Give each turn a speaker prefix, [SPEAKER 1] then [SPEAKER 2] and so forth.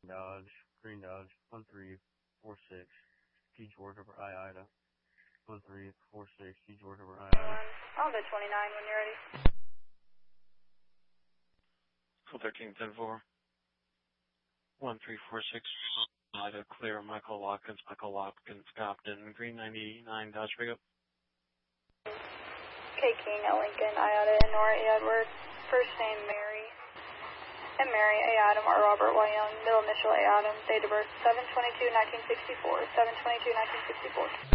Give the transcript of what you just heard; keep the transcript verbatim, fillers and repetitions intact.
[SPEAKER 1] Dodge, Green Dodge, one three four six, G George over I Ida, one three four six, G George over I Ida.
[SPEAKER 2] I'll go twenty-nine when you're ready.
[SPEAKER 3] thirteen ten four, one three four six, Ida, clear, Michael Watkins, Michael Watkins, Compton, Green ninety-nine, Dodge pickup.
[SPEAKER 2] K King, L Lincoln, I Ida, and Nora E. Edward, first name Mary, and Mary A. Adam or Robert Y. Young, middle initial A. Adam, date of birth seven twenty-two nineteen sixty-four, seven twenty-two nineteen sixty-four.